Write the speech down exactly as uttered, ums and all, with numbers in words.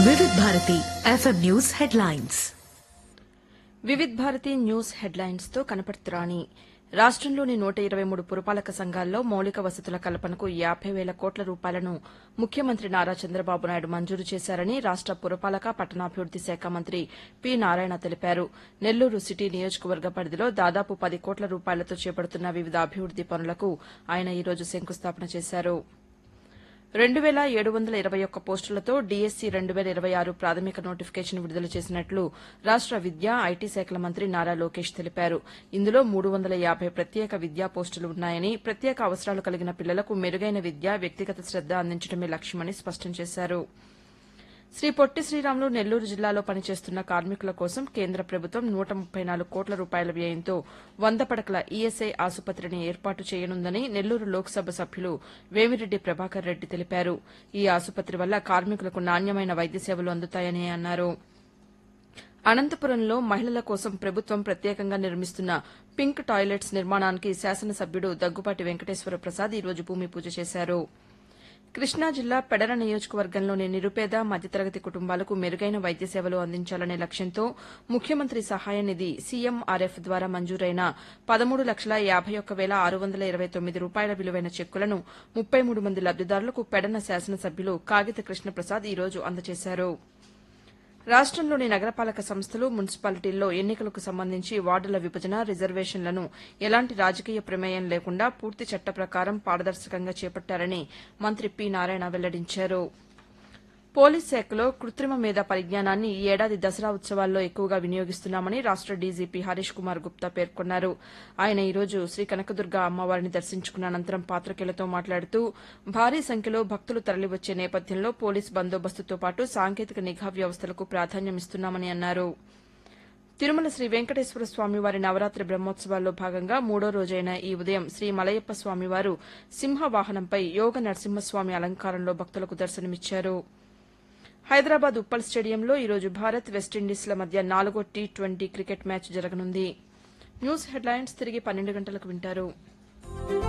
వివిధ Bharati FM news headlines. Vividh Bharati news headlines తో కనపడుతురాని. రాష్టంలోని నూట ఇరవై మూడు పురపాలక సంఘాల్లో మౌలిక వసతుల కల్పనకు యాబై వేల కోట్ల రూపాయలను ముఖ్యమంత్రి నారా చంద్రబాబు నాయుడు మంజూరు చేశారని రాష్ట పురపాలక పట్టణాభివృద్ది శాఖ మంత్రి పి నారాయణ తెలిపారు. నెల్లూరు సిటీ నియోజకవర్గ పరిధిలో దాదాపు పది కోట్ల రూపాయలతో చేపడుతున్న వివిధ అభివృద్ది పనులకు ఆయన ఈ రోజు శంకుస్థాపన చేశారు. రెండు వేల ఏడు వందల ఇరవై ఒక్క పోస్టులతో డీఎస్సీ రెండు వేల ఇరవై ఆరు ప్రాథమిక నోటిఫికేషన్ విడుదల చేసినట్లు రాష్ట విద్యా, ఐటీ శాఖల మంత్రి నారా లోకేష్ తెలిపారు. ఇందులో మూడు వందల యాబై ప్రత్యేక విద్యా పోస్టులు ఉన్నాయని, ప్రత్యేక అవసరాలు కలిగిన పిల్లలకు మెరుగైన విద్య, వ్యక్తిగత శ్రద్ద అందించడమే లక్ష్యమని స్పష్టం చేశారు. శ్రీ పొట్టి శ్రీరాములు నెల్లూరు జిల్లాలో పనిచేస్తున్న కార్మికుల కోసం కేంద్ర ప్రభుత్వం నూట ముప్పై నాలుగు కోట్ల రూపాయల వ్యయంతో వంద పడకల ఈఎస్ఐ ఆసుపత్రిని ఏర్పాటు చేయనుందని నెల్లూరు లోక్సభ సభ్యులు వేమిరెడ్డి ప్రభాకర్ రెడ్డి తెలిపారు. ఈ ఆసుపత్రి వల్ల కార్మికులకు నాణ్యమైన వైద్య సేవలు అందుతాయని అన్నారు. అనంతపురంలో మహిళల కోసం ప్రభుత్వం ప్రత్యేకంగా నిర్మిస్తున్న పింక్ టాయిలెట్స్ నిర్మాణానికి శాసనసభ్యుడు దగ్గుపాటి వెంకటేశ్వర ప్రసాద్ ఈ రోజు భూమి పూజ చేశారు. కృష్ణా జిల్లా పెడర నియోజకవర్గంలోని నిరుపేద, మధ్యతరగతి కుటుంబాలకు మెరుగైన వైద్య సేవలు అందించాలనే లక్ష్యంతో ముఖ్యమంత్రి సహాయ నిధి సీఎంఆర్ఎఫ్ ద్వారా మంజూరైన పదమూడు లక్షల యాబై ఒక్క వేల ఆరు వందల ఇరవై తొమ్మిది రూపాయల విలువైన చెక్కులను ముప్పై మూడు మంది లబ్దిదారులకు పెడన శాసనసభ్యులు కాగిత కృష్ణప్రసాద్ ఈ రోజు అందజేశారు. రాష్టంలోని నగరపాలక సంస్థలు, మున్సిపాలిటీల్లో ఎన్నికలకు సంబంధించి వార్డుల విభజన, రిజర్వేషన్లను ఎలాంటి రాజకీయ ప్రమేయం లేకుండా పూర్తి చట్ట ప్రకారం పారదర్శకంగా చేపట్టారని మంత్రి పి నారాయణ వెల్లడించారు. పోలీస్ శాఖలో కృత్రిమ మేధ పరిజ్ఞానాన్ని ఈ ఏడాది దసరా ఉత్సవాల్లో ఎక్కువగా వినియోగిస్తున్నామని రాష్ట డీజీపీ హరీష్ కుమార్ గుప్తా పేర్కొన్నారు. ఆయన ఈ రోజు శ్రీ కనకదుర్గ అమ్మవారిని దర్శించుకున్న అనంతరం పాతికేయులతో మాట్లాడుతూ భారీ సంఖ్యలో భక్తులు తరలివచ్చే నేపథ్యంలో పోలీస్ బందోబస్తుతో పాటు సాంకేతిక నిఘా వ్యవస్థలకు ప్రాధాన్యమిస్తున్నామని అన్నారు. తిరుమల శ్రీ వెంకటేశ్వర స్వామివారి నవరాత్రి బ్రహ్మోత్సవాల్లో భాగంగా మూడో రోజైన ఈ ఉదయం శ్రీ మలయప్ప స్వామివారు సింహ వాహనంపై యోగ నరసింహస్వామి అలంకారంలో భక్తులకు దర్శనమిచ్చారు. హైదరాబాద్ ఉప్పల్ స్టేడియంలో ఈ రోజు భారత్, వెస్టిండీస్ల మధ్య నాలుగో టీ ట్వంటీ క్రికెట్ మ్యాచ్ జరగనుంది. న్యూస్ హెడ్లైన్స్ తిరిగి పన్నెండు గంటలకు వింటారు.